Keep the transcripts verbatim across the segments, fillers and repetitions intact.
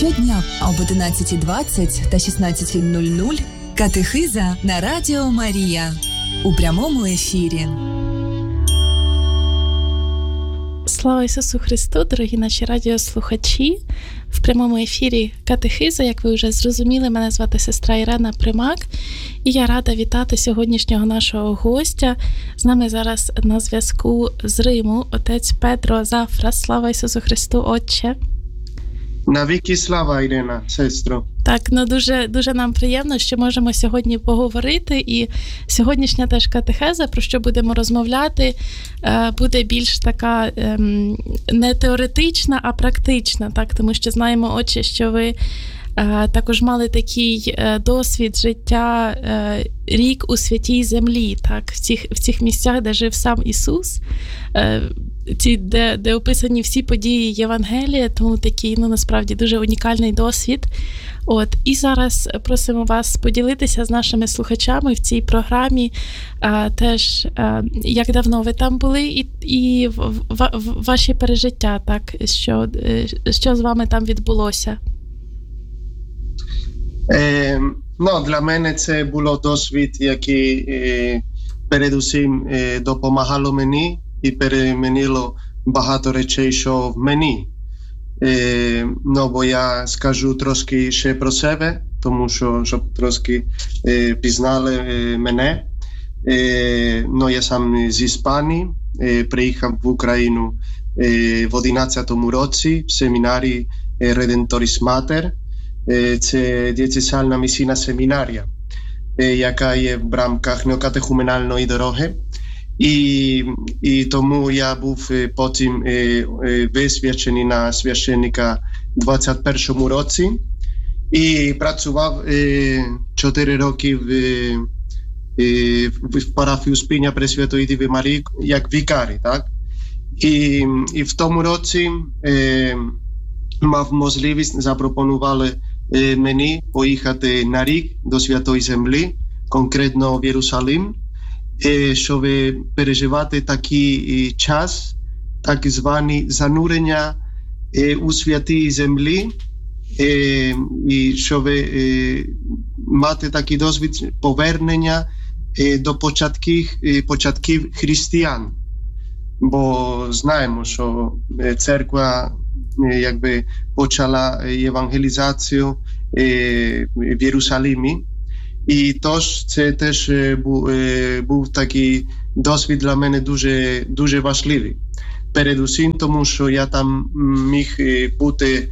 Щодня об одинадцятій двадцять та шістнадцятій нуль нуль катехиза на Радіо Марія у прямому ефірі. Слава Ісусу Христу, дорогі наші радіослухачі! В прямому ефірі катехиза, як ви вже зрозуміли, мене звати сестра Ірена Примак, і я рада вітати сьогоднішнього нашого гостя. З нами зараз на зв'язку з Риму отець Петро Зафра. Слава Ісусу Христу, Отче! Навіки слава, Ірина, сестро. Так, ну дуже, дуже нам приємно, що можемо сьогодні поговорити, і сьогоднішня теж катехеза, про що будемо розмовляти, буде більш така не теоретична, а практична, так, тому що знаємо, Отче, що ви також мали такий досвід життя рік у святій землі, так, в цих, в цих місцях, де жив сам Ісус, ці, де, де описані всі події Євангелія, тому такий, ну, насправді, дуже унікальний досвід. От, і зараз просимо вас поділитися з нашими слухачами в цій програмі а, теж, а, як давно ви там були, і, і в, в, в, ваші пережиття, так, що, що з вами там відбулося. Е, ну, для мене це було досвід, який е, передусім е, допомагало мені і перемінило багато речей, що в мені. Е, ну, бо я скажу трошки ще про себе, тому що, щоб трошки е, пізнали е, мене. Е, ну, я сам з Іспанії, е, приїхав в Україну е, в одинадцятому році в семінарі е, Redemptoris Mater. Е, це дієцезіальна місійна семінарія, е, яка є в рамках неокатехуменальної дороги. І, і тому я був потім е, е, висвячений на священника в двадцять першому році і працював е, чотири роки в, е, в парафії Успіння Пресвятої Діви Марії як вікарій, так? І, і в тому році е, мав можливість, запропонували е, мені поїхати на рік до Святої Землі, конкретно в Єрусалим, щоб переживати такий час, так звані занурення у святій землі, і щоб мати такий досвід повернення до початків, початків християн. Бо знаємо, що церква якби почала євангелізацію в Єрусалимі. І тож це теж був, був такий досвід для мене дуже, дуже важливий. Передусім тому, що я там міг бути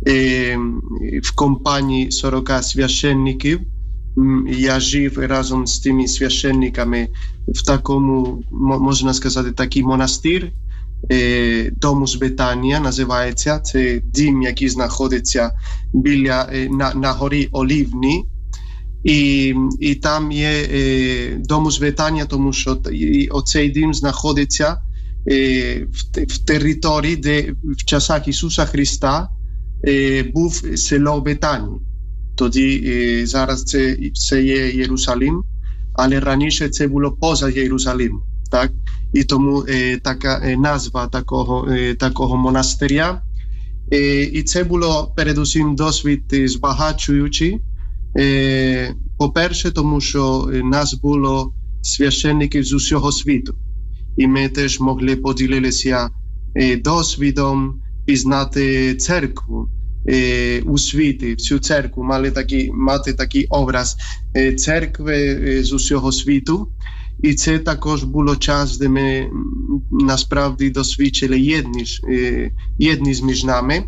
в компанії сорок священників. Я жив разом з тими священниками в такому, можна сказати, такий монастир, Дому з Бетанія називається. Це дім, який знаходиться біля, на, на горі Олівні. І, і там є е, Дому з Бетанія, тому що оцей дім знаходиться е, в, в території, де в часах Ісуса Христа е, був село Бетанії. Тоді е, зараз це, це є Єрусалим, але раніше це було поза Єрусалимом. Так? І тому е, така е, назва такого, е, такого монастиря. Е, і це було передусім досвід збагачуючий. Е, по-перше, тому що нас було священників з усього світу. І ми теж могли поділитися е, досвідом пізнати церкву е, у світі, всю церкву, мали такі, мати такий образ е, церкви е, з усього світу. І це також було час, де ми насправді досвідчили єдність, е, єдність між нами.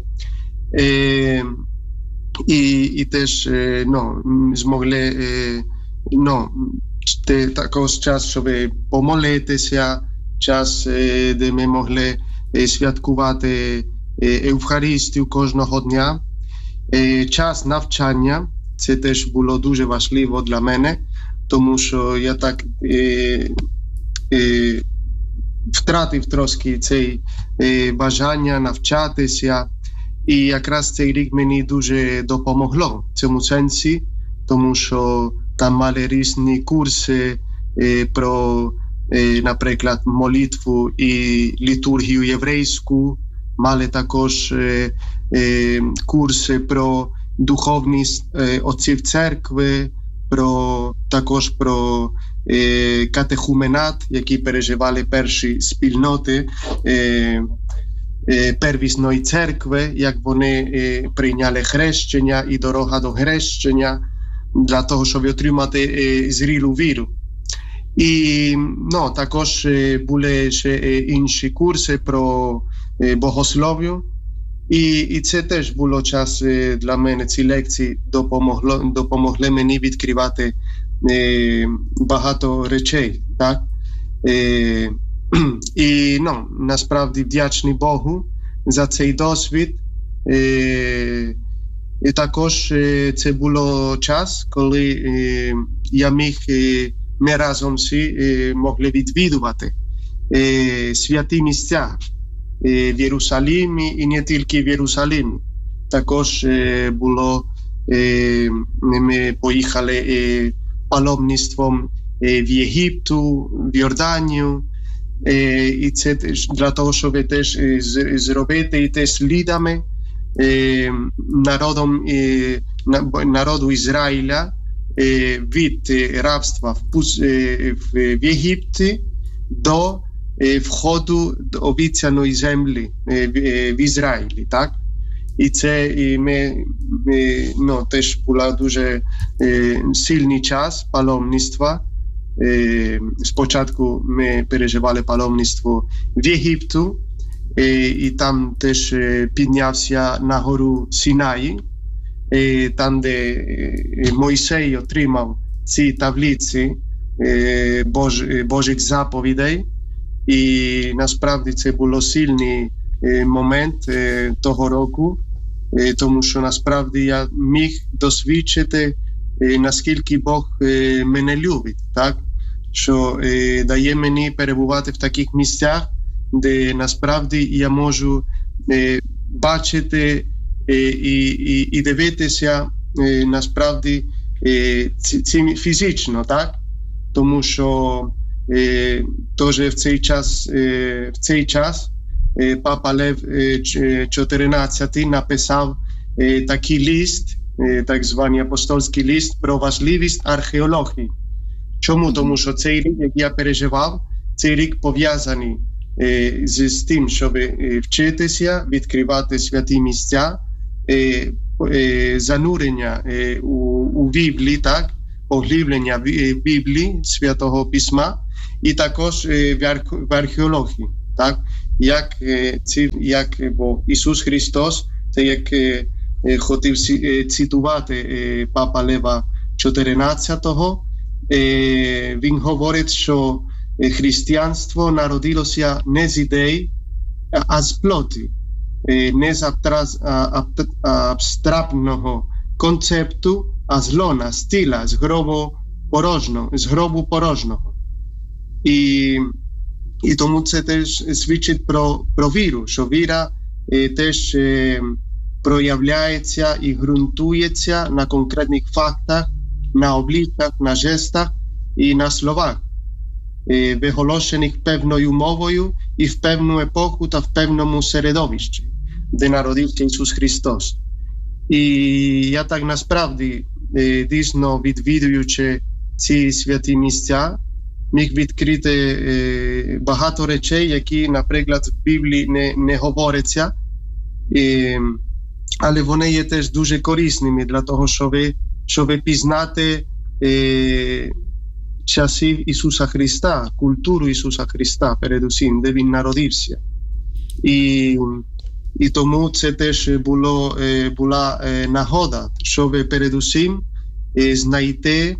Е, І, і теж ну, змогли ну, також час, щоб помолитися, час, де ми могли святкувати Евхаристію кожного дня. Час навчання, це теж було дуже важливо для мене, тому що я так е, е, втратив трошки це е, бажання навчатися. І якраз цей рік мені дуже допомогло в цьому сенсі, тому що там мали різні курси е, про, е, наприклад, молитву і літургію єврейську, мали також е, е, курси про духовність е, отців церкви, про, також про е, катехуменат, які переживали перші спільноти е, е, первісної церкви, як вони е, прийняли хрещення і дорога до хрещення для того, щоб отримати е, зрілу віру. І ну, також е, були ще е, інші курси про е, богослов'ю. І, і це теж було час е, для мене, ці лекції допомогло, допомогли мені відкривати е, багато речей. Так? Е, і ну, насправді вдячний Богу за цей досвід. Е, і також е, це було час, коли е, я міг, е, ми разом всі е, могли відвідувати е, святі місця в Єрусалимі і не тільки в Єрусалимі. Також е, було, е, ми поїхали е, паломництвом е, в Єгипту, в Йорданію, е, і це теж для того, щоб теж е, з, зробити і теж слідами е, народом, е, народу Ізраїля е, від рабства в, е, в, в Єгипті до входу до обіцяної землі в Ізраїлі, так? І це і ми, ми ну, теж була дуже е, сильний час паломництва. Е, спочатку ми переживали паломництво в Єгипту, е, і там теж е, піднявся на гору Сінаї, е, там, де е, Мойсей отримав ці таблиці е, Бож, Божих заповідей. І насправді це було сильний е, момент е, того року, е, тому що насправді я міг досвідчити, е, наскільки Бог е, мене любить, так? Що е, дає мені перебувати в таких місцях, де насправді я можу е, бачити е, і, і, і дивитися е, насправді е, ці, ці фізично, так? Тому що Е, Тож в цей час, е, в цей час е, Папа Лев е, чотирнадцятий написав е, такий лист, е, так званий апостольський лист про важливість археології. Чому? Тому що цей рік, як я переживав, цей рік пов'язаний е, з, з тим, щоб е, вчитися, відкривати святі місця, е, е, занурення е, у, у Біблії, так? Поглиблення в Біблії, Святого Письма, і також в археології, так? Як, як бо Ісус Христос, це як хотів цитувати Папа Лева чотирнадцятого, він говорить, що християнство народилося не з ідей, а з плоті, не з абстрактного концепту, а з лона, з тіла, з гробу порожнього, з гробу порожнього. І, і тому це теж свідчить про, про віру, що віра е, теж е, проявляється і ґрунтується на конкретних фактах, на обличчях, на жестах і на словах, е, виголошених певною мовою і в певну епоху та в певному середовищі, де народився Ісус Христос. І я так насправді, е, дійсно відвідуючи ці святі місця, міг відкрити е, багато речей, які, наприклад, в Біблії не, не говоряться, е, але вони є теж дуже корисними для того, щоб, щоб пізнати е, часів Ісуса Христа, культуру Ісуса Христа, передусім, де Він народився. І, і тому це теж було, е, була е, нагода, щоб передусім е, знайти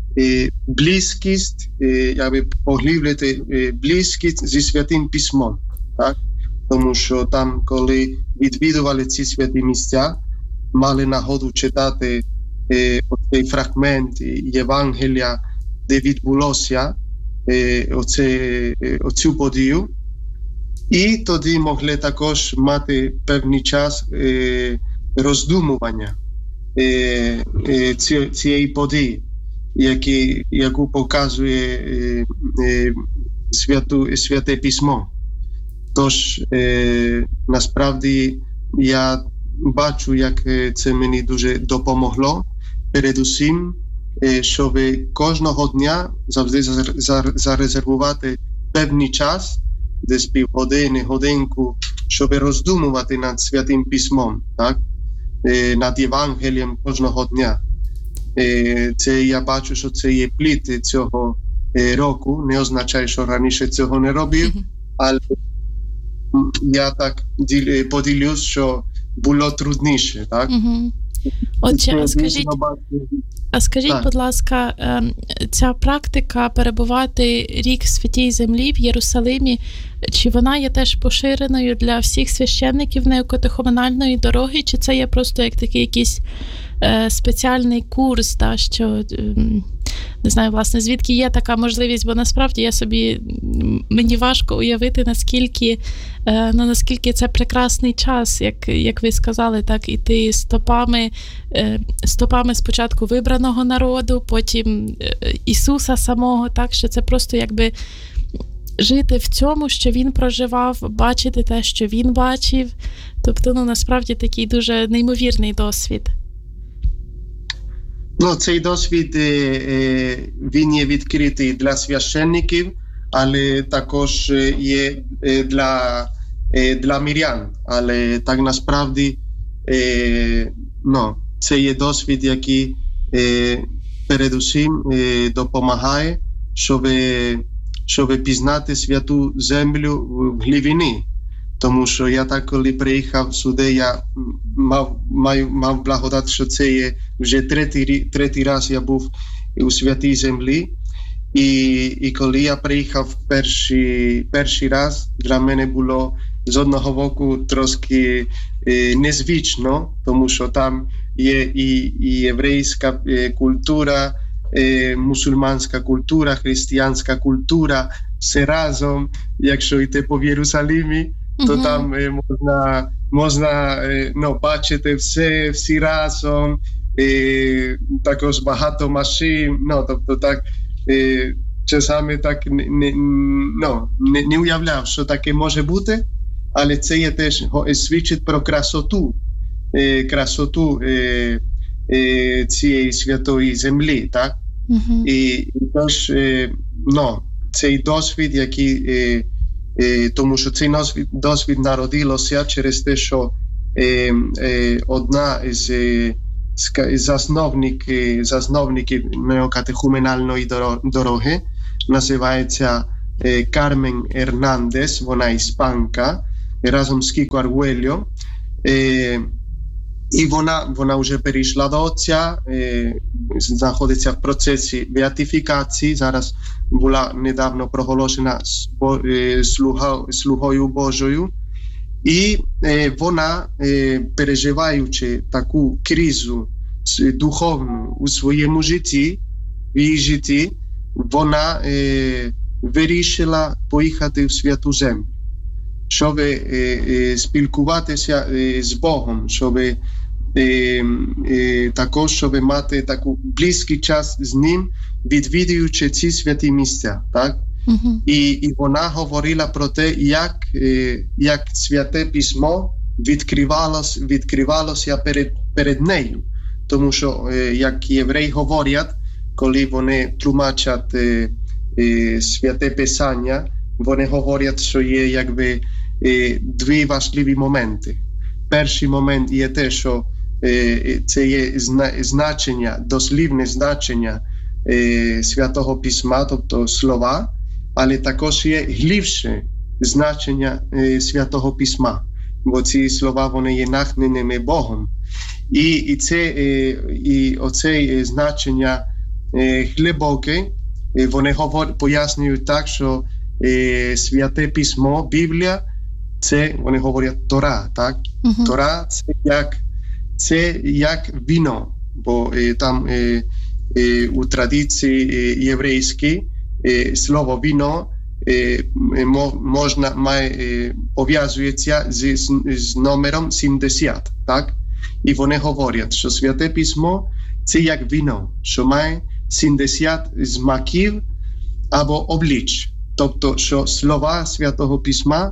близькість, якби поглиблити близькість зі Святим Письмом, так? Тому що там, коли відвідували ці святі місця, мали нагоду читати е, оцей фрагмент Євангелія, де відбулося е, оце, е, оцю подію, і тоді могли також мати певний час е, роздумування е, е, ці, цієї події, Які, яку показує е, е, святу, Святе Письмо. Тож, е, насправді, я бачу, як це мені дуже допомогло. Передусім, е, щоб кожного дня завжди зарезервувати певний час, десь півгодини, годинку, щоб роздумувати над Святим Письмом, так? Е, над Євангелієм кожного дня. Е, це я бачу, що це є плід цього е, року. Не означає, що раніше цього не робив, mm-hmm. але я так поділюсь, що було трудніше, так? Mm-hmm. Отже, а скажіть, а скажіть, так. будь ласка, ця практика перебувати рік в Святій Землі в Єрусалимі, чи вона є теж поширеною для всіх священників неокатехуменальної дороги, чи це є просто як такий якийсь е, спеціальний курс, та, що, е, не знаю, власне, звідки є така можливість, бо насправді я собі, мені важко уявити, наскільки, е, ну, наскільки це прекрасний час, як, як ви сказали, так, іти стопами, е, стопами спочатку вибраного народу, потім е, Ісуса самого, так, що це просто якби жити в цьому, що він проживав, бачити те, що він бачив. Тобто, ну, насправді, такий дуже неймовірний досвід. Ну, цей досвід, він є відкритий для священників, але також є для, для мирян. Але так насправді, ну, це є досвід, який передусім допомагає, щоб щоб пізнати Святу Землю в глибині. Тому що я так, коли приїхав сюди, я мав, мав, мав благодать, що це є вже третій, третій раз я був у Святій Землі. І, і коли я приїхав перший, перший раз, для мене було з одного боку трошки е, незвично, тому що там є і, і єврейська е, культура, е, мусульманська культура, християнська культура, все разом. Якщо йти по Єрусалимі, то mm-hmm. там е, можна, можна е, ну, бачити все, всі разом, е, також багато машин, ну, тобто так, е, часами так не, ну, не, не уявляв, що таке може бути, але це є теж свідчить про красоту, е, красоту е, е, цієї святої землі, так? Mm-hmm. І, і тож, е, ну, цей досвід, який е, е, тому що цей досвід, досвід народилося через те, що е, е, одна із е, засновник, е, засновників неокатехуменальної дороги називається е, Кармен Ернандес, вона іспанка, разом з Кіко Аргуельо. Е, І вона, вона вже перейшла до Отця, е, знаходиться в процесі беатифікації, зараз була недавно проголошена е, слуга, слугою Божою. І е, вона, е, переживаючи таку кризу духовну у своєму житті, в її житті, вона е, вирішила поїхати в Святу Землю, щоб е, е, спілкуватися е, з Богом, щоб е, е, також, щоб мати таку близький час з ним, відвідуючи ці святі місця, так? Uh-huh. І, і вона говорила про те, як, е, як Святе Письмо відкривалося, відкривалося перед, перед нею. Тому що, е, як євреї говорять, коли вони тлумачать е, е, Святе Писання, вони говорять, що є якби е, дві важливі моменти. Перший момент є те, що е, це є зна, значення, дослівне значення е, Святого Письма, тобто слова, але також є глибше значення е, Святого Письма, бо ці слова, вони є натхненими Богом. І, і, це, е, і оце значення е, глибоке, е, вони говорять, пояснюють так, що е, Святе Письмо, Біблія, це, вони говорять, Тора, так? Uh-huh. Тора – це як, це як віно, бо е, там е, е, у традиції е, єврейській е, слово віно е, можна, має, е, пов'язується з, з номером сімдесят, так? І вони говорять, що Святе Письмо – це як віно, що має сімдесят смаків або облич. Тобто, що слова Святого Письма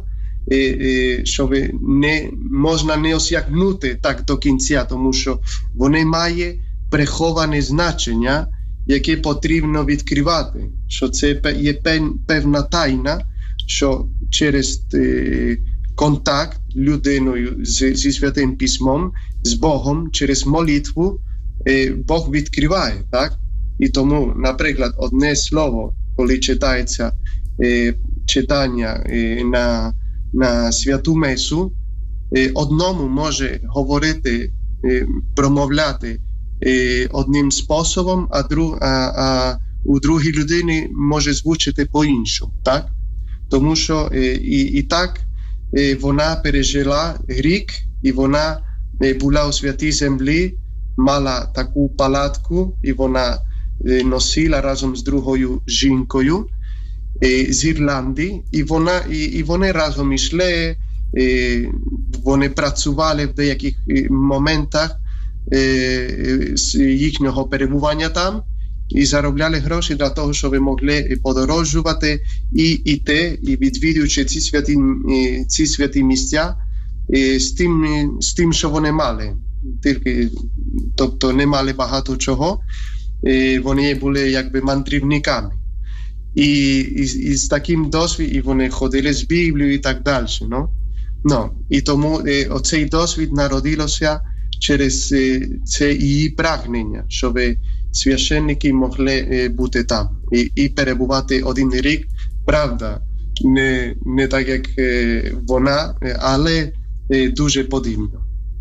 щоб не можна не осягнути так до кінця, тому що вони мають приховане значення, яке потрібно відкривати, що це є певна тайна, що через контакт людиною зі Святим Письмом, з Богом, через молитву, Бог відкриває, так? І тому, наприклад, одне слово, коли читається читання на, на Святу Месу, одному може говорити, промовляти одним способом, а, друг, а, а у другій людині може звучати по-іншому, так? Тому що і, і так вона пережила рік, і вона була у святій землі, мала таку палатку, і вона носила разом з другою жінкою з Ірландії, і, вона, і, і вони разом йшли, вони працювали в деяких моментах з їхнього перебування там, і заробляли гроші для того, щоб могли подорожувати і йти, і відвідуючи ці святі, ці святі місця з тим, з тим, що вони мали. Тільки, тобто не мали багато чого, вони були якби мандрівниками. І, і, і з таким досвідом вони ходили з Біблією і так далі. No? No. І тому оцей досвід народилося через це її прагнення, щоб священники могли бути там і, і перебувати один рік. Правда, не, не так, як вона, але дуже подібно.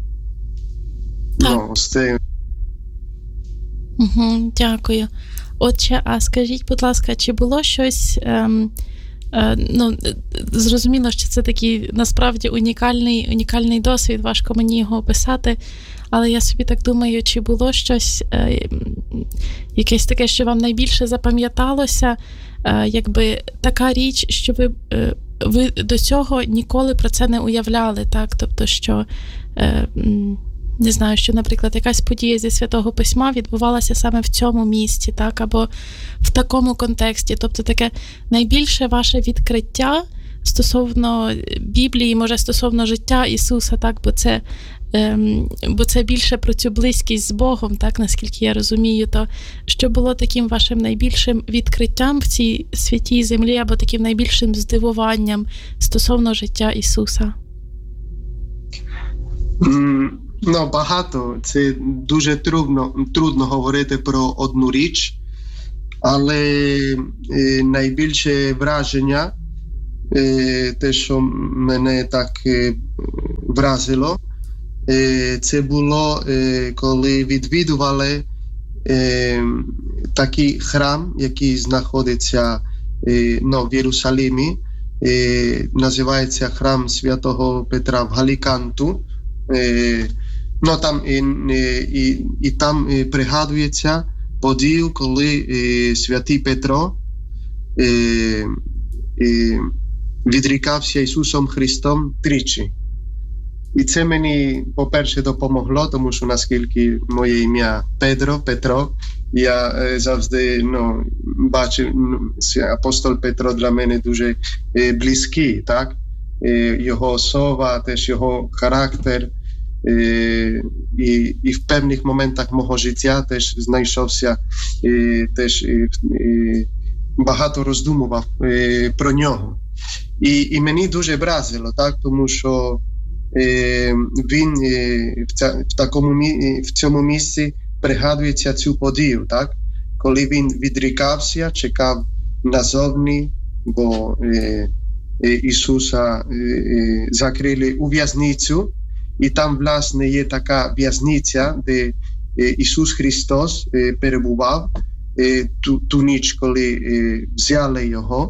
Так. Ну, це... Угу, дякую. Отже, а скажіть, будь ласка, чи було щось, ем, е, ну, зрозуміло, що це такий насправді унікальний, унікальний досвід, важко мені його описати, але я собі так думаю, чи було щось, е, якесь таке, що вам найбільше запам'яталося, е, якби така річ, що ви, е, ви до цього ніколи про це не уявляли, так? Тобто, що... Е, не знаю, що, наприклад, якась подія зі Святого Письма відбувалася саме в цьому місці, так, або в такому контексті. Тобто таке найбільше ваше відкриття стосовно Біблії, може, стосовно життя Ісуса, так, бо це, ем, бо це більше про цю близькість з Богом, так, наскільки я розумію, то що було таким вашим найбільшим відкриттям в цій святій землі, або таким найбільшим здивуванням стосовно життя Ісуса? Mm. Ну, багато. Це дуже трудно, трудно говорити про одну річ, але е, найбільше враження, е, те, що мене так е, вразило, е, це було, е, коли відвідували е, такий храм, який знаходиться е, ну, в Єрусалимі, е, називається храм Святого Петра в Галіканту. Е, Ну, там, і, і, і там пригадується подію, коли е, святий Петро е, е, відрікався Ісусом Христом тричі. І це мені, по-перше, допомогло, тому що наскільки моє ім'я Петро, Петро, я е, завжди ну, бачив, ну, апостол Петро для мене дуже е, близький, так? Е, його особа, теж його характер. І, і, і в певних моментах мого життя теж знайшовся, і, теж і, і багато роздумував і, про нього. І, і мені дуже вразило, так, тому що і, він і, в, ця, в, такому, в цьому місці пригадується цю подію, так, коли він відрікався, чекав назовні, бо і, і Ісуса і, і закрили у в'язницю. І там, власне, є така в'язниця, де Ісус Христос перебував ту, ту ніч, коли взяли його,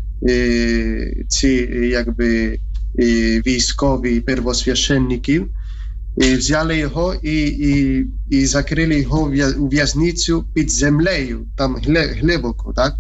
ці, якби, військові первосвященники, взяли його і, і, і закрили його у в'язницю під землею, там глибоко, так?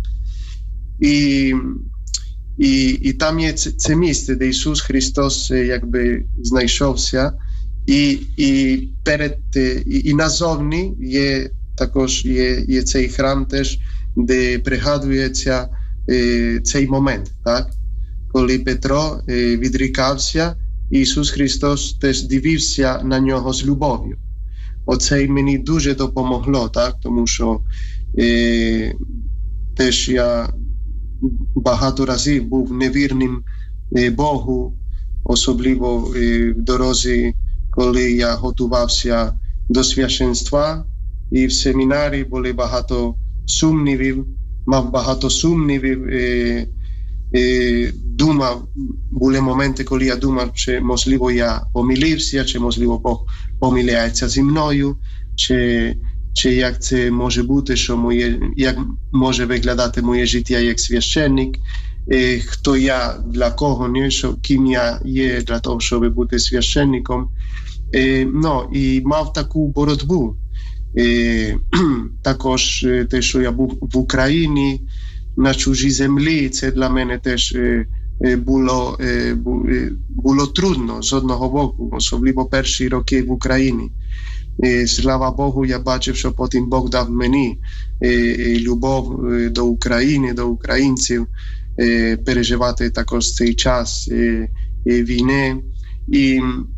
І І, і там є це, це місце, де Ісус Христос якби знайшовся, і, і, перед, і, і назовні є також є, є цей храм теж, де пригадується е, цей момент, так? коли Петро е, відрікався, Ісус Христос теж дивився на нього з любов'ю. Оце мені дуже допомогло, так? Тому що е, теж я багато разів був невірним е, Богу, особливо е, в дорозі, коли я готувався до священства, і в семінарі були багато сумнівів, мав багато сумнівів, е, е, думав, були моменти, коли я думав, чи можливо я помилився, чи можливо Бог помиляється зі мною, чи, чи як це може бути, що моє, як може виглядати моє життя як священник, е, хто я, для кого, не, що, ким я є для того, щоб бути священником. Е, ну, і мав таку боротьбу. Е, також те, що я був в Україні, на чужій землі, це для мене теж е, було, е, було трудно з одного боку, особливо перші роки в Україні. Е, слава Богу, я бачив, що потім Бог дав мені е, любов до України, до українців, е, переживати також цей час е, е, війни. І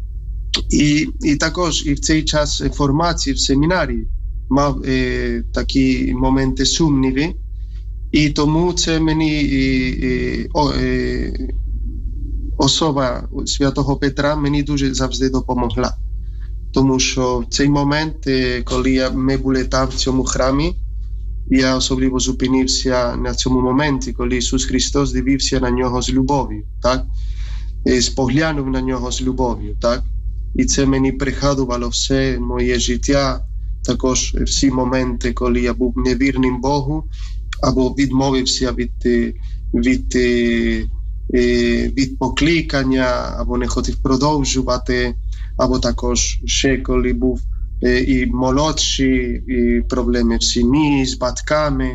І, і також і в цей час формації в семінарі мав е, такі моменти сумніви, і тому це мені е, о, е, особа Святого Петра мені дуже завжди допомогла. Тому що в цей момент, е, коли я, ми були там в цьому храмі, я особливо зупинився на цьому моменті, коли Ісус Христос дивився на нього з любов'ю, так? І споглянув на нього з любов'ю, так? І це мені пригадувало все моє життя, також всі моменти, коли я був невірним Богу, або відмовився від, від, від покликання, або не хотів продовжувати, або також ще коли був і молодший, і проблеми в сім'ї з батьками,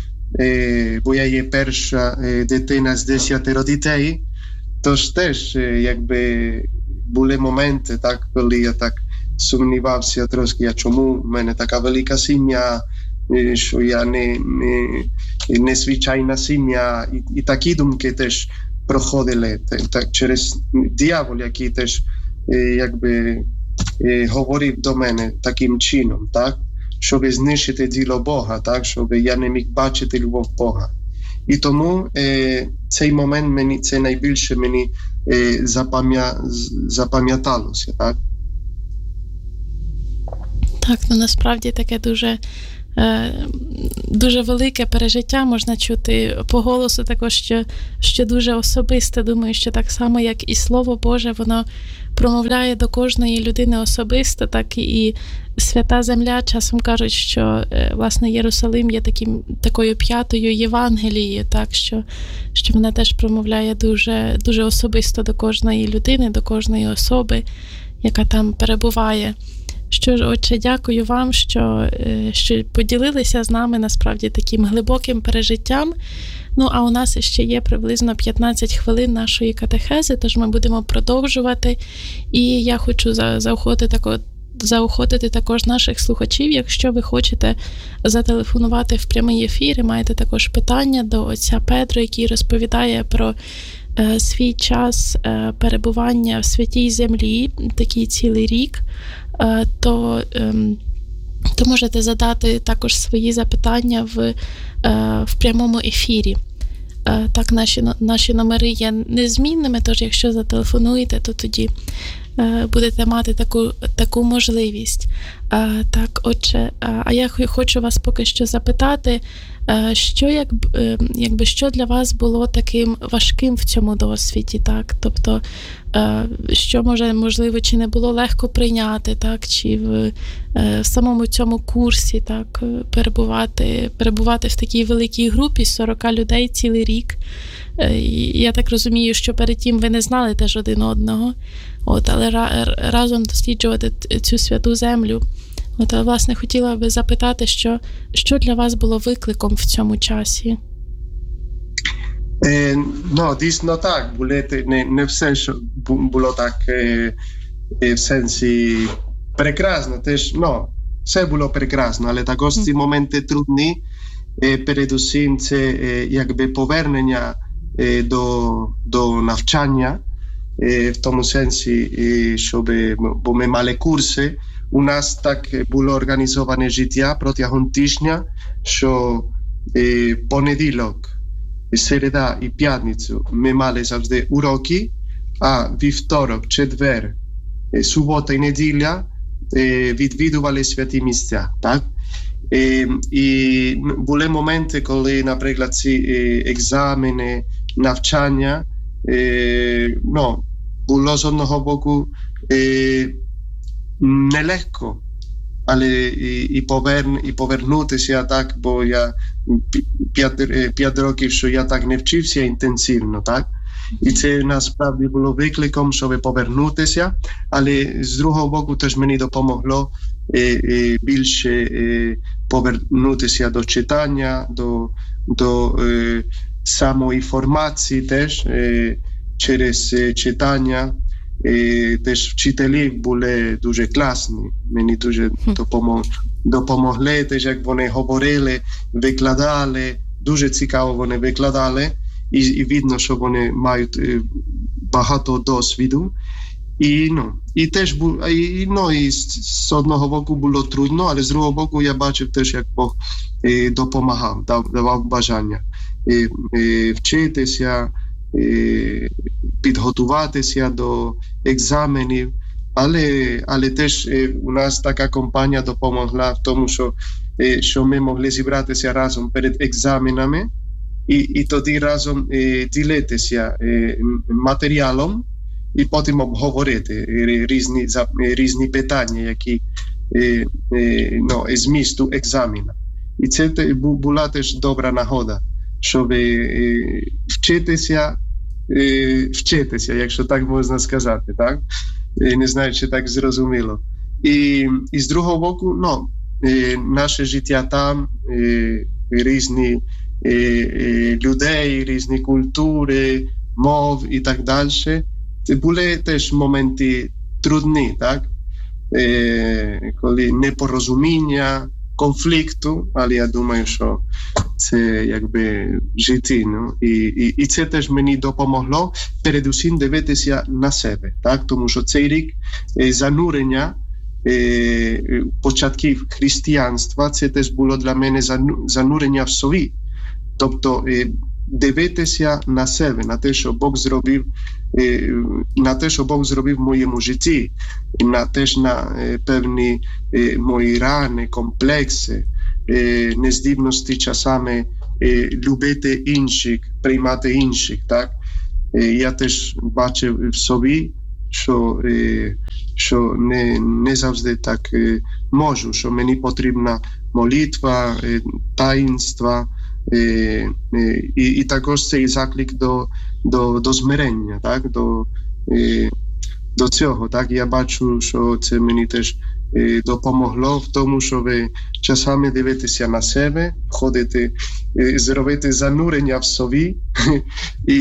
бо я є перша дитина з десяти дітей, тож теж якби були моменти, так, коли я так сумнівався трошки, а чому в мене така велика сім'я, що я не, не, не звичайна сім'я, і, і такі думки теж проходили так, через диявол, який теж якби говорив до мене таким чином, так, щоб знищити діло Бога, так, щоб я не міг бачити любов Бога. І тому е, цей момент мені, це найбільше мені е, запам'я, запам'яталося, так? Так, ну насправді таке дуже, е, дуже велике пережиття, можна чути по голосу також, що, що дуже особисте. Думаю, що так само, як і Слово Боже, воно промовляє до кожної людини особисто, так і Свята Земля часом кажуть, що, власне, Єрусалим є таким, такою п'ятою Євангелією, так, що, що вона теж промовляє дуже, дуже особисто до кожної людини, до кожної особи, яка там перебуває. Що ж, Отче, дякую вам, що, що поділилися з нами, насправді, таким глибоким пережиттям. Ну, а у нас ще є приблизно п'ятнадцять хвилин нашої катехези, тож ми будемо продовжувати. І я хочу заохотити такого заохотити також наших слухачів, якщо ви хочете зателефонувати в прямий ефір і маєте також питання до отця Педро, який розповідає про е, свій час е, перебування в Святій Землі, такий цілий рік, е, то, е, то можете задати також свої запитання в, е, в прямому ефірі. Е, так, наші, наші номери є незмінними, тож якщо зателефонуєте, то тоді будете мати таку, таку можливість. А, так, отже, а, а я хочу вас поки що запитати, а, що, як, якби, що для вас було таким важким в цьому досвіді, так? Тобто, а, що, може, можливо, чи не було легко прийняти, так? Чи в, в самому цьому курсі, так, перебувати, перебувати в такій великій групі сорок людей цілий рік. І я так розумію, що перед тим ви не знали теж один одного, от, але ra- разом досліджувати цю святу землю. От, власне, хотіла би запитати, що, що для вас було викликом в цьому часі? Е, ну, дійсно так. Були, не, не все, що було так е, е, в сенсі прекрасно. Теж, ну, все було прекрасно, але також ці моменти трудні. Е, передусім, це е, якби повернення до, до навчання, в тому сенсі, щоб, бо ми мали курси, у нас так було організоване життя протягом тижня, що понеділок, середа і п'ятницю ми мали завжди уроки, а вівторок, четвер, субота і неділя відвідували святі місця, так? І, і були моменти, коли, наприклад, ці екзамени, навчання, ну, було з одного боку нелегко, але і, і, поверн, і повернутися так, бо я п'ять, п'ять років, що я так не вчився інтенсивно, так? І це насправді було викликом, щоб повернутися, але з другого боку теж мені допомогло е, е, більше е, повернутися до читання, до, до е, самоінформації теж е, через е, читання. Е, теж вчителі були дуже класні, мені дуже допомог, допомогли, теж як вони говорили, викладали, дуже цікаво вони викладали. І, і видно, що вони мають е, багато досвіду. І, ну, і теж було, і, ну, і з, з одного боку було трудно, але з другого боку я бачив теж, як Бог е, допомагав, дав, давав бажання е, е, вчитися, е, підготуватися до екзаменів. Але, але теж е, у нас така компанія допомогла в тому, що, е, що ми могли зібратися разом перед екзаменами, І, і тоді разом е, ділитися е, матеріалом і потім обговорити е, різні, е, різні питання, які е, е, ну, змісту екзамена. І це те, була теж добра нагода, щоб е, вчитися, е, вчитися, якщо так можна сказати, так? Е, не знаю, чи так зрозуміло. І, і з другого боку, ну, е, наше життя там, е, різні І, і людей, різні культури, мов і так далі. Це були теж моменти трудні, так? Е, коли непорозуміння, конфлікту, але я думаю, що це якби в житті. Ну? І, і, і це теж мені допомогло передусім дивитися на себе, так? Тому що цей рік е, занурення е, початків християнства, це теж було для мене занурення в собі. Тобто дивитися на себе, на те, що Бог зробив, на те, що Бог зробив в моєму житті, на теж на певні мої рани, комплекси, нездібності часами любити інших, приймати інших, так? Я теж бачив в собі, що, що не, не завжди так можу, що мені потрібна молитва, таїнства, І, і, і також цей заклик до, до, до змирення, так? До, і, до цього. Так? Я бачу, що це мені теж і, допомогло в тому, щоб часами дивитися на себе, ходити, і, зробити занурення в собі і,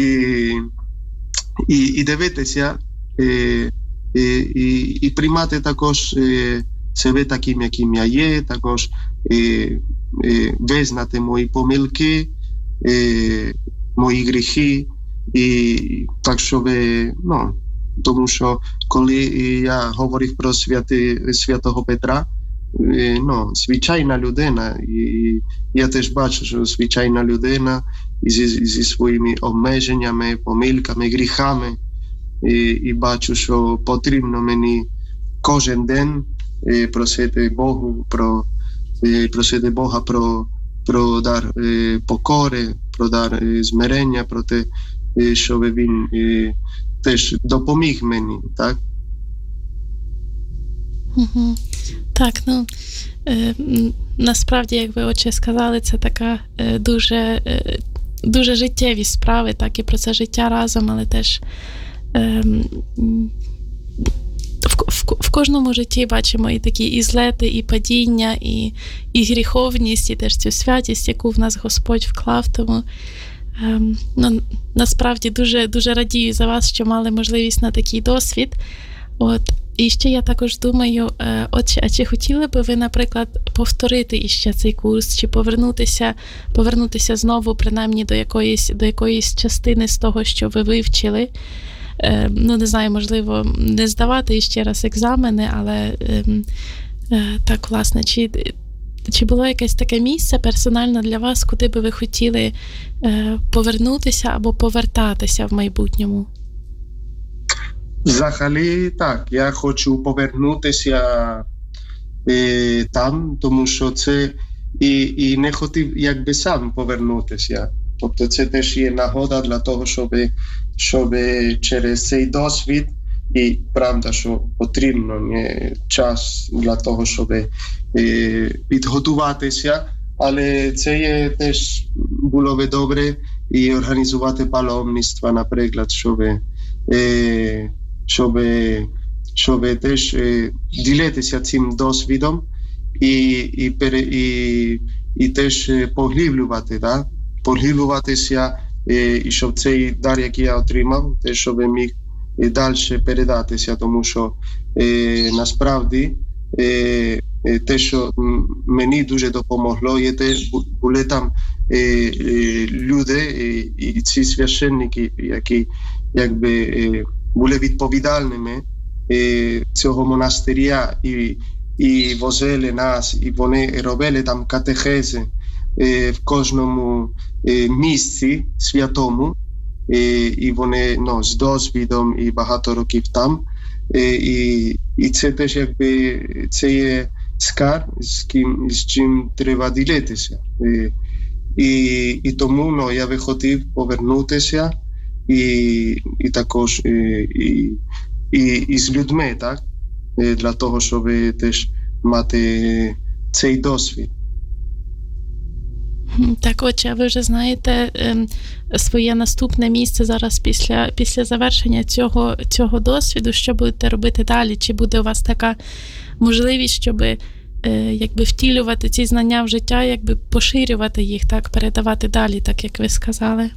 і, і дивитися і, і, і, і приймати також і, себе таким, яким я є, також і, і визнати мої помилки, і, мої гріхи, і так, щоб, ну, тому що коли я говорив про святи, святого Петра, і, ну, звичайна людина, і я теж бачу, що звичайна людина зі, зі своїми обмеженнями, помилками, гріхами, і, і бачу, що потрібно мені кожен день і просити Богу про і просити Бога про, про дар і, покори, про дар і, змирення, про те, і, щоб він і, теж допоміг мені, так? Угу. Так, ну е, насправді, як ви отче сказали, це така е, дуже, е, дуже життєві справи, так, і про це життя разом, але теж е, В, в, в кожному житті бачимо і такі і злети, і падіння, і, і гріховність, і теж цю святість, яку в нас Господь вклав. Тому ем, ну, насправді дуже, дуже радію за вас, що мали можливість на такий досвід. От. І ще я також думаю, отче, а чи хотіли би ви, наприклад, повторити іще цей курс, чи повернутися, повернутися знову, принаймні, до якоїсь, до якоїсь частини з того, що ви вивчили? Ну, не знаю, можливо, не здавати іще раз екзамени, але так, власне, чи, чи було якесь таке місце персонально для вас, куди би ви хотіли повернутися або повертатися в майбутньому? Взагалі, так, я хочу повернутися е, там, тому що це і, і не хотів якби сам повернутися. Тобто це теж є нагода для того, щоб, щоб через цей досвід, і правда, що потрібно не час для того, щоб е, підготуватися, але це є теж було би добре і організувати паломництва, наприклад, щоб е, щоб, щоб теж е, ділитися цим досвідом і, і, і, і теж поглиблювати, да? поглиблюватися, е, і щоб цей дар, який я отримав, теж щоб міг і далі передатися, тому що е, насправді е, те, що мені дуже допомогло, є те, були там е, е, люди і, і ці священники, які якби е, були відповідальними е, цього монастиря і, і возили нас, і вони робили там катехези е, в кожному е, місці святому, е, і вони ну, з досвідом і багато років там. Е, і, і це теж якби це є скарб, з, ким, з чим треба ділитися. Е, і, і тому ну, я би хотів повернутися І, і також і, і, і, і з людьми, так? Для того, щоб теж мати цей досвід. Так, отже, ви вже знаєте своє наступне місце зараз після, після завершення цього, цього досвіду, що будете робити далі? Чи буде у вас така можливість, щоб якби втілювати ці знання в життя, якби поширювати їх, так, передавати далі, так як ви сказали?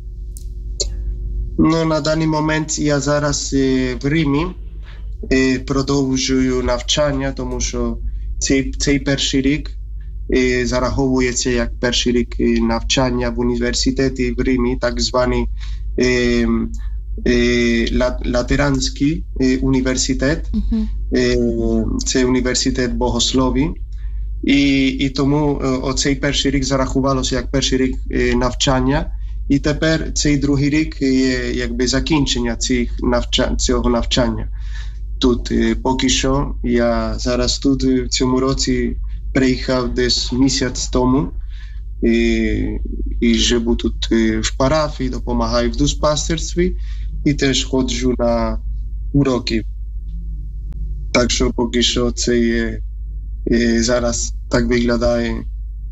Ну, на даний момент я зараз е, в Римі е, продовжую навчання, тому що цей, цей перший рік е, зараховується як перший рік навчання в університеті в Римі, так званий е, е, Латеранський е, університет. Uh-huh. Е, це університет богослові. І, і тому е, оцей перший рік зарахувалося як перший рік е, навчання. І тепер цей другий рік є якби закінчення цих навчань, цього навчання. Тут поки що я зараз тут в цьому році приїхав десь місяць тому і, і живу тут в парафії, допомагаю в душпастерстві і теж ходжу на уроки. Так що поки що це є, зараз так виглядає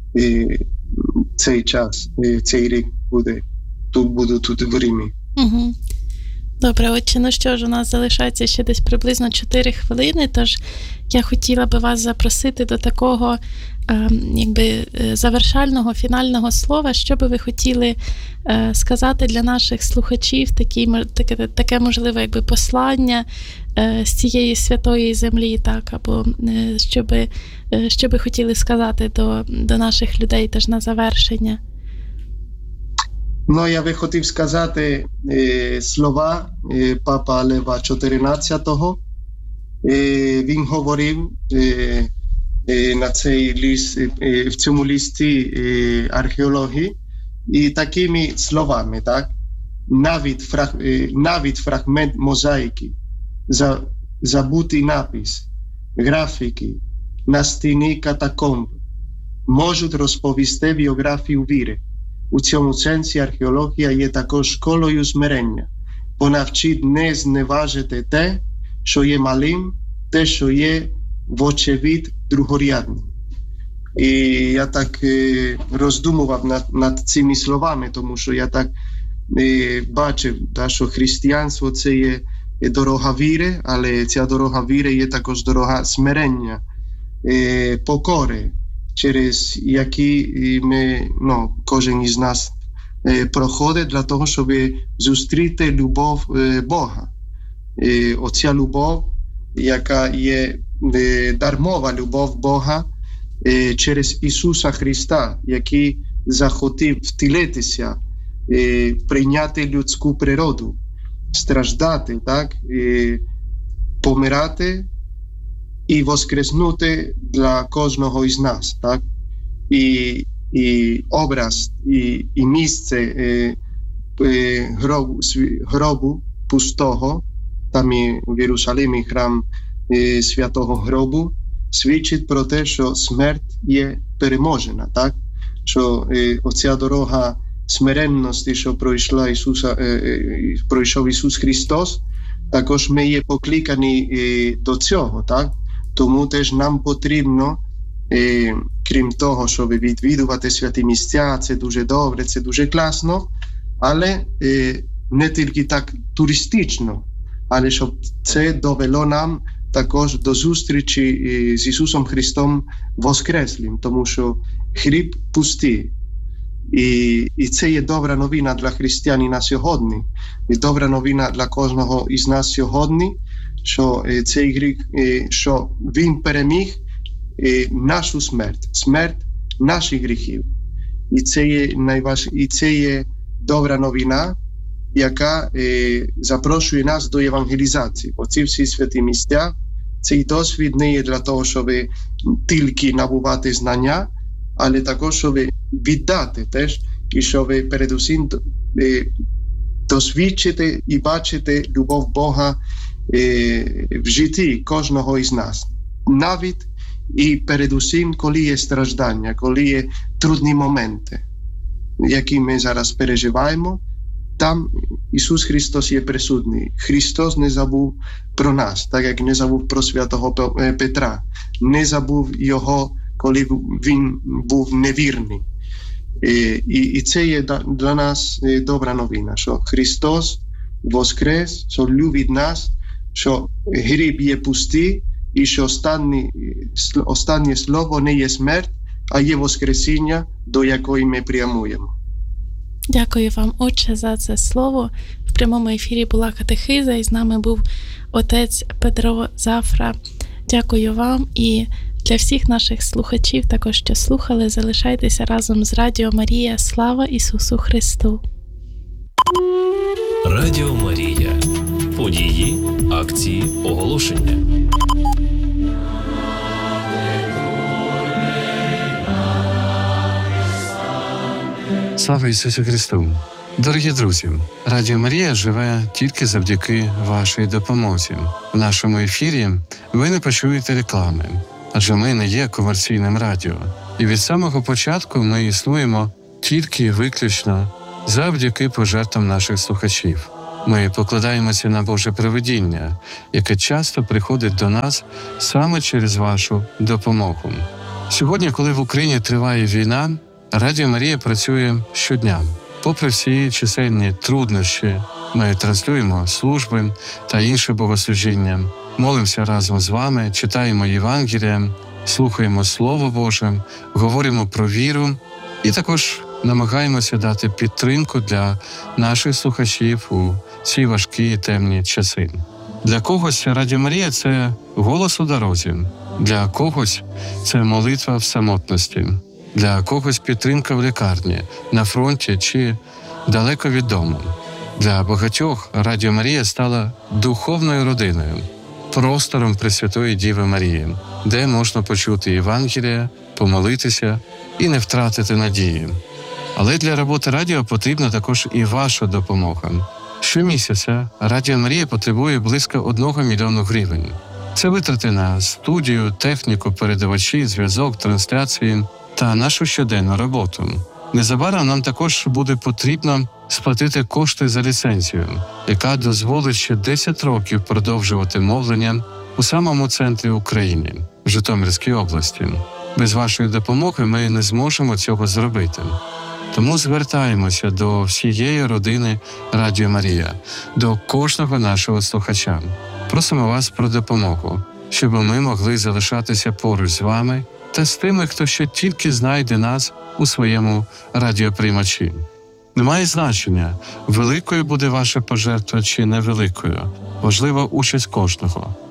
цей час, цей рік. Буде, тут буду тут в Римі. Угу. Добре, отче, ну що ж, у нас залишається ще десь приблизно чотири хвилини, тож я хотіла би вас запросити до такого е, якби завершального, фінального слова, що би ви хотіли е, сказати для наших слухачів, такі, таке, таке можливе якби послання е, з цієї святої землі, так, або е, що би, е, що би хотіли сказати до, до наших людей теж на завершення. Ну, я би хотів сказати е, слова е, папа Лева чотирнадцятого. Е, він говорив е, е, на цей ліст, е, в цьому листі е, археології і такими словами, так? Навіть, фраг, е, навіть фрагмент мозаїки, за, забутий напис, графіки на стіні катакомб можуть розповісти біографію віри. У цьому сенсі археологія є також школою смирення, бо навчить не зневажити те, що є малим, те, що є вочевидь другорядним. І я так е, роздумував над, над цими словами, тому що я так е, бачив, та, що християнство – це є дорога віри, але ця дорога віри є також дорога смирення, е, покори, через які ми, ну, кожен із нас е, проходить для того, щоб зустріти любов е, Бога. Е, оця любов яка є дармова любов Бога через Ісуса Христа, який захотів втілитися, прийняти людську природу, страждати, так, помирати і воскреснути для кожного із нас, так? І, і образ, і, і місце е, е, гробу, гробу пустого, там і в Єрусалимі храм е, святого гробу, свідчить про те, що смерть є переможена, так? Що е, оця дорога смиренності, що пройшла Ісуса, е, е, пройшов Ісус Христос, також ми є покликані е, до цього, так? Тому теж нам потрібно, е, крім того, щоб відвідувати святі місця, це дуже добре, це дуже класно, але е, не тільки так туристично, але щоб це довело нам також до зустрічі е, з Ісусом Христом Воскреслим, тому що хліб пустий. І, і це є добра новина для християнина сьогодні, і добра новина для кожного із нас сьогодні, що цей гріх, що він переміг нашу смерть, смерть наших гріхів. І це є найваж... і це є добра новина, яка е, запрошує нас до евангелізації. Оці всі святі місця, цей досвід не є для того, щоб тільки набувати знання, але також, щоб віддати теж, і щоб передусім е, досвідчити і бачити любов Бога в житті кожного із нас. Навіть і передусім, коли є страждання, коли є трудні моменти, які ми зараз переживаємо, там Ісус Христос є присутній. Христос не забув про нас, так як не забув про святого Петра, не забув його, коли він був невірний. І, і це є для нас добра новина, що Христос воскрес, що любить нас, що гріб є пустий, і що останнє, останнє слово не є смерть, а є воскресіння, до якої ми прямуємо. Дякую вам, Отче, за це слово. В прямому ефірі була катехиза, і з нами був отець Петро Зафра. Дякую вам, і для всіх наших слухачів, також що слухали, залишайтеся разом з Радіо Марія. Слава Ісусу Христу! Радіо Марія. Події, акції, оголошення. Слава Ісусу Христу! Дорогі друзі, Радіо Марія живе тільки завдяки вашій допомозі. В нашому ефірі ви не почуєте реклами, адже ми не є комерційним радіо. І від самого початку ми існуємо тільки і виключно завдяки пожертвам наших слухачів. Ми покладаємося на Боже провидіння, яке часто приходить до нас саме через вашу допомогу. Сьогодні, коли в Україні триває війна, Радіо Марія працює щодня. Попри всі чисельні труднощі, ми транслюємо служби та інше богослужіння, молимося разом з вами, читаємо Євангелія, слухаємо Слово Боже, говоримо про віру і також намагаємося дати підтримку для наших слухачів у ці важкі і темні часи. Для когось Радіо Марія – це голос у дорозі, для когось це молитва в самотності, для когось підтримка в лікарні, на фронті чи далеко від дому. Для багатьох Радіо Марія стала духовною родиною, простором Пресвятої Діви Марії, де можна почути Євангелія, помолитися і не втратити надії. Але для роботи радіо потрібна також і ваша допомога. Щомісяця Радіо Марія потребує близько одного мільйону гривень. Це витрати на студію, техніку, передавачі, зв'язок, трансляції та нашу щоденну роботу. Незабаром нам також буде потрібно сплатити кошти за ліцензію, яка дозволить ще десять років продовжувати мовлення у самому центрі України, в Житомирській області. Без вашої допомоги ми не зможемо цього зробити. Тому звертаємося до всієї родини Радіо Марія, до кожного нашого слухача. Просимо вас про допомогу, щоб ми могли залишатися поруч з вами та з тими, хто ще тільки знайде нас у своєму радіоприймачі. Немає значення, великою буде ваша пожертва чи невеликою. Важлива участь кожного.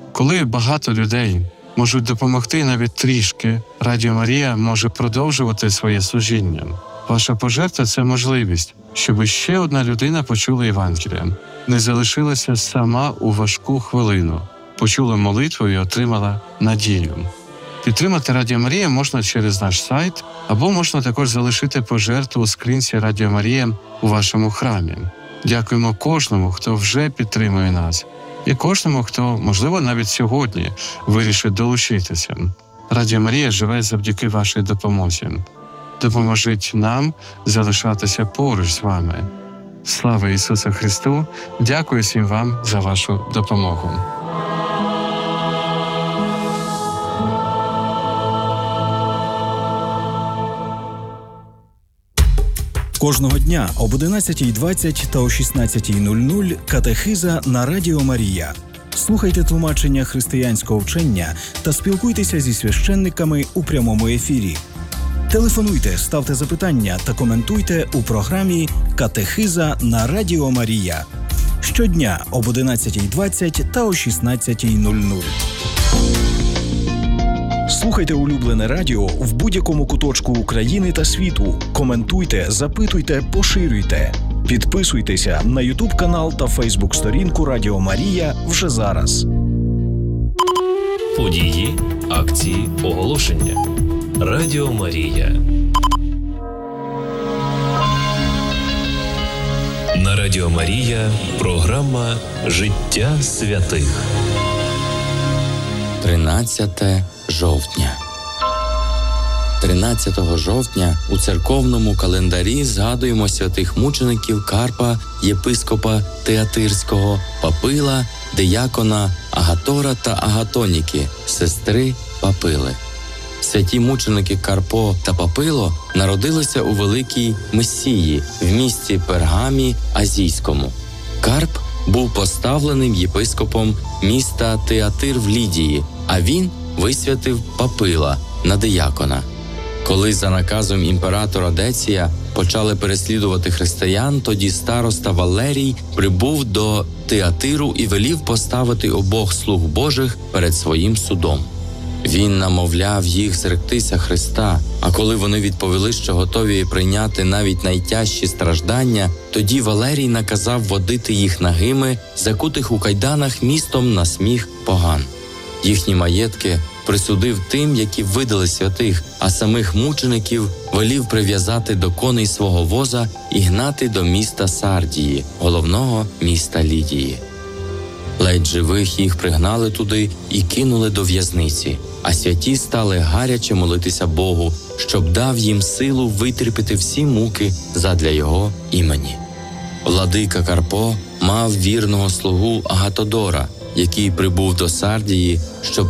Коли багато людей можуть допомогти навіть трішки, Радіо Марія може продовжувати своє служіння. Ваша пожертва – це можливість, щоб ще одна людина почула Євангелія, не залишилася сама у важку хвилину, почула молитву і отримала надію. Підтримати Радіо Марія можна через наш сайт, або можна також залишити пожертву у скринці Радіо Марія у вашому храмі. Дякуємо кожному, хто вже підтримує нас, і кожному, хто, можливо, навіть сьогодні вирішить долучитися. Радіо Марія живе завдяки вашій допомозі. Допоможіть нам залишатися поруч з вами. Слава Ісусу Христу! Дякую всім вам за вашу допомогу. Кожного дня об одинадцятій двадцять та о шістнадцятій нуль нуль катехиза на Радіо Марія. Слухайте тлумачення християнського вчення та спілкуйтеся зі священниками у прямому ефірі. Телефонуйте, ставте запитання та коментуйте у програмі «Катехиза на Радіо Марія». Щодня об одинадцятій двадцять та о шістнадцятій нуль нуль. Слухайте улюблене радіо в будь-якому куточку України та світу. Коментуйте, запитуйте, поширюйте. Підписуйтеся на ютуб-канал та фейсбук-сторінку Радіо Марія вже зараз. Події, акції, оголошення. Радіо Марія. На Радіо Марія програма «Життя святих». тринадцяте жовтня. тринадцятого жовтня у церковному календарі згадуємо святих мучеників Карпа, єпископа Театирського, Папила, диякона Агатора та Агатоніки, сестри Папили. Святі мученики Карпо та Папило народилися у Великій Месії в місті Пергамі Азійському. Карп був поставленим єпископом міста Театир в Лідії, а він висвятив Папила на диякона. Коли за наказом імператора Деція почали переслідувати християн, тоді староста Валерій прибув до Театиру і велів поставити обох слуг Божих перед своїм судом. Він намовляв їх зректися Христа, а коли вони відповіли, що готові прийняти навіть найтяжчі страждання, тоді Валерій наказав водити їх нагими, закутих у кайданах містом на сміх поган. Їхні маєтки присудив тим, які видали святих, а самих мучеників велів прив'язати до коней свого воза і гнати до міста Сардії, головного міста Лідії. Ледь живих їх пригнали туди і кинули до в'язниці, а святі стали гаряче молитися Богу, щоб дав їм силу витерпіти всі муки задля його імені. Владика Карпо мав вірного слугу Агатодора, який прибув до Сардії, щоб